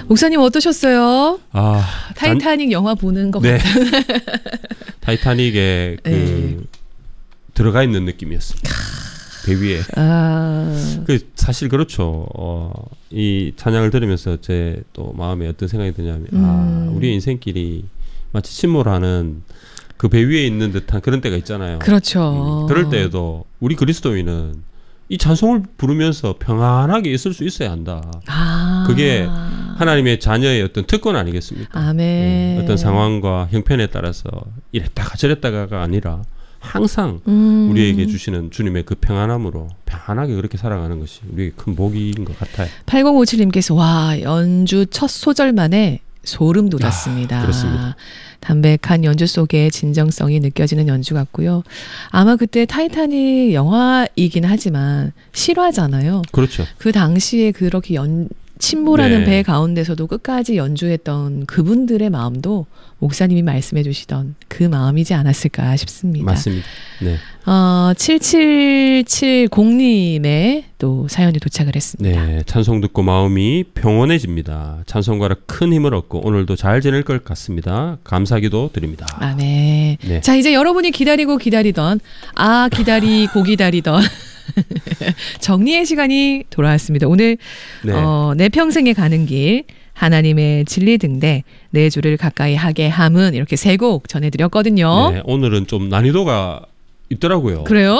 목사님 어떠셨어요? 타이타닉 영화 보는 것 네. 같아요. 타이타닉에 네. 들어가 있는 느낌이었습니다. 배 위에. 사실 그렇죠. 이 찬양을 들으면서 제 또 마음에 어떤 생각이 드냐면 우리의 인생길이 마치 침몰하는 그 배 위에 있는 듯한 그런 때가 있잖아요. 그렇죠. 그럴 때에도 우리 그리스도인은 이 찬송을 부르면서 평안하게 있을 수 있어야 한다. 그게 하나님의 자녀의 어떤 특권 아니겠습니까? 아멘. 어떤 상황과 형편에 따라서 이랬다가 저랬다가가 아니라 항상 우리에게 주시는 주님의 그 평안함으로 평안하게 그렇게 살아가는 것이 우리에게 큰 복인 것 같아요. 8057님께서 와 연주 첫 소절만에 소름 돋았습니다. 그렇습니다. 담백한 연주 속에 진정성이 느껴지는 연주 같고요. 아마 그때 타이타닉 영화이긴 하지만 실화잖아요. 그렇죠. 그 당시에 그렇게 침몰하는 네. 배 가운데서도 끝까지 연주했던 그분들의 마음도 목사님이 말씀해 주시던 그 마음이지 않았을까 싶습니다. 맞습니다. 네. 7770님의 또 사연이 도착을 했습니다. 네, 찬송 듣고 마음이 평온해집니다. 찬송가로 큰 힘을 얻고 오늘도 잘 지낼 것 같습니다. 감사기도 드립니다. 네. 네. 자, 이제 여러분이 기다리고 기다리던 기다리고 기다리던 정리의 시간이 돌아왔습니다. 오늘 네. 내 평생에 가는 길 하나님의 진리 등대 내 주를 가까이 하게 함은 이렇게 세 곡 전해드렸거든요. 네, 오늘은 좀 난이도가 있더라고요. 그래요?